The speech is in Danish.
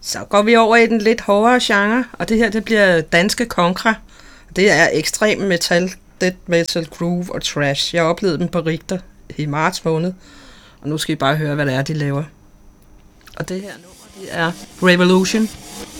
Så går vi over i den lidt hårdere genre, og det her det bliver danske Konkra. Det er ekstrem metal, death metal, groove og trash. Jeg oplevede dem på Richter i marts måned, og nu skal I bare høre, hvad det er, de laver. Og det her nummer, det er Revolution.